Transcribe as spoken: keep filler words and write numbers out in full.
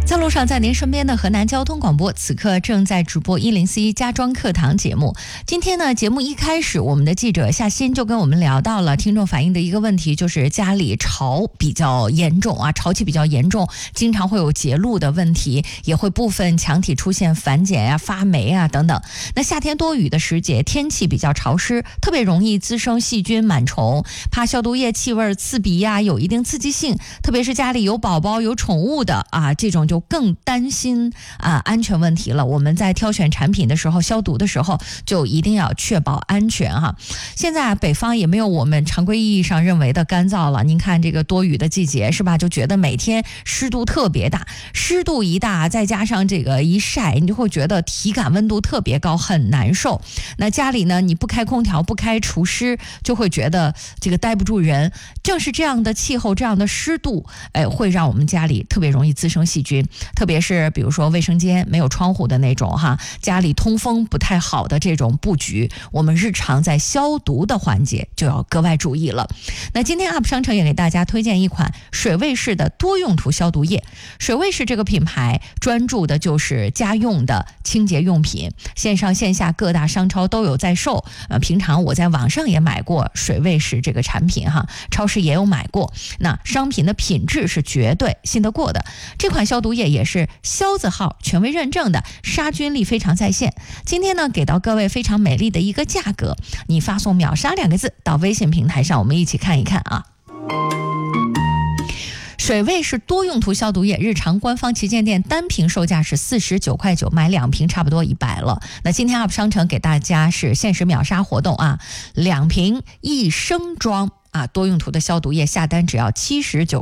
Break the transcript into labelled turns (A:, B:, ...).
A: 在路上，在您身边的河南交通广播，此刻正在直播一零四一家装课堂节目。今天呢，节目一开始，我们的记者夏欣就跟我们聊到了听众反映的一个问题，就是家里潮比较严重啊，潮气比较严重，经常会有结露的问题，也会部分墙体出现反碱啊、发霉啊等等。那夏天多雨的时节，天气比较潮湿，特别容易滋生细菌、螨虫，怕消毒液气味刺鼻呀、啊，有一定刺激性，特别是家里有宝宝、有宠物的啊，这种就更担心啊安全问题了。我们在挑选产品的时候，消毒的时候就一定要确保安全哈。现在啊，北方也没有我们常规意义上认为的干燥了。您看这个多雨的季节是吧？就觉得每天湿度特别大，湿度一大，再加上这个一晒，你就会觉得体感温度特别高，很难受。那家里呢，你不开空调，不开除湿，就会觉得这个待不住人。正是这样的气候，这样的湿度，哎，会让我们家里特别容易滋生细菌。特别是比如说卫生间没有窗户的那种哈，家里通风不太好的这种布局，我们日常在消毒的环节就要格外注意了。那今天 U P 商城也给大家推荐一款水卫士的多用途消毒液。水卫士这个品牌专注的就是家用的清洁用品，线上线下各大商超都有在售。呃，平常我在网上也买过水卫士这个产品哈，超市也有买过。那商品的品质是绝对信得过的。这款消毒液也是消字号权威认证的，杀菌力非常在线。今天呢，给到各位非常美丽的一个价格，你发送秒杀两个字到微信平台上，我们一起看一看啊。水卫是多用途消毒液，日常官方旗舰店单瓶售价是四十九块九，买两瓶差不多一百了。那今天 U P 商城给大家是限时秒杀活动啊，两瓶一升装啊多用途的消毒液下单只要七十九。